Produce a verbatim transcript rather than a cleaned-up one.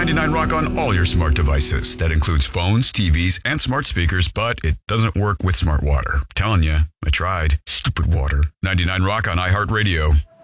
ninety-nine Rock on all your smart devices. That includes phones, T Vs, and smart speakers, but it doesn't work with smart water. Telling you, I tried. Stupid water. ninety-nine Rock on iHeartRadio.